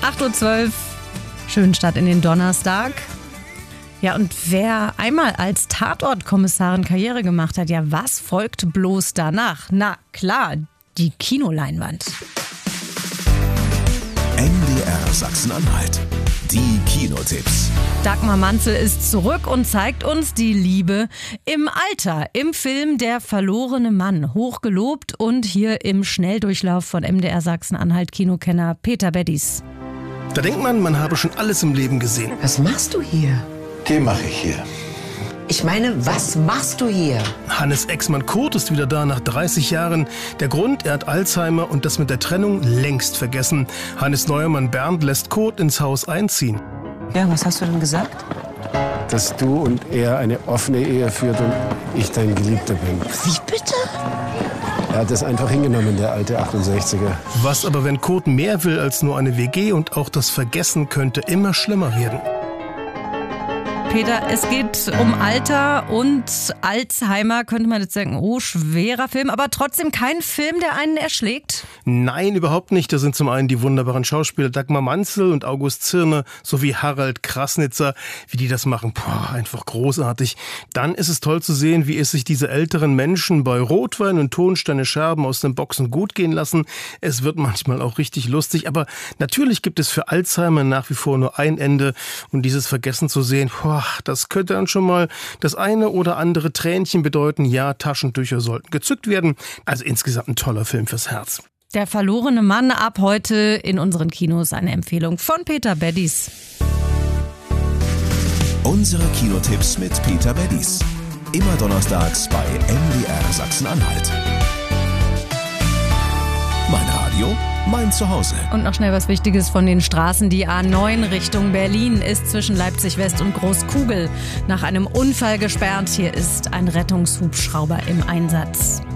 8:12 Uhr. Schönen Start in den Donnerstag. Ja, und wer einmal als Tatortkommissarin Karriere gemacht hat, ja, was folgt bloß danach? Na klar, die Kinoleinwand. MDR Sachsen-Anhalt. Die Kinotipps. Dagmar Manzel ist zurück und zeigt uns die Liebe im Alter. Im Film Der verlorene Mann. Hochgelobt und hier im Schnelldurchlauf von MDR Sachsen-Anhalt Kinokenner Peter Beddies. Da denkt man, man habe schon alles im Leben gesehen. Was machst du hier? Den mache ich hier. Ich meine, was machst du hier? Hannes Ex-Mann Kurt ist wieder da nach 30 Jahren. Der Grund, er hat Alzheimer und das mit der Trennung längst vergessen. Hannes neuer Mann Bernd lässt Kurt ins Haus einziehen. Ja, was hast du denn gesagt? Dass du und er eine offene Ehe führt und ich dein Geliebter bin. Wie bitte? Er hat das einfach hingenommen, der alte 68er. Was aber, wenn Kurt mehr will als nur eine WG und auch das Vergessen könnte immer schlimmer werden? Peter, es geht um Alter und Alzheimer, könnte man jetzt denken, oh, schwerer Film, aber trotzdem kein Film, der einen erschlägt? Nein, überhaupt nicht. Da sind zum einen die wunderbaren Schauspieler Dagmar Manzel und August Zirne sowie Harald Krasnitzer, wie die das machen. Einfach großartig. Dann ist es toll zu sehen, wie es sich diese älteren Menschen bei Rotwein und Tonsteine Scherben aus den Boxen gut gehen lassen. Es wird manchmal auch richtig lustig, aber natürlich gibt es für Alzheimer nach wie vor nur ein Ende und dieses Vergessen zu sehen, das könnte dann schon mal das eine oder andere Tränchen bedeuten. Ja, Taschentücher sollten gezückt werden. Also insgesamt ein toller Film fürs Herz. Der verlorene Mann ab heute in unseren Kinos. Eine Empfehlung von Peter Beddies. Unsere Kinotipps mit Peter Beddies. Immer donnerstags bei MDR Sachsen-Anhalt. Mein Radio, mein Zuhause. Und noch schnell was Wichtiges von den Straßen. Die A9 Richtung Berlin ist zwischen Leipzig West und Großkugel nach einem Unfall gesperrt. Hier ist ein Rettungshubschrauber im Einsatz.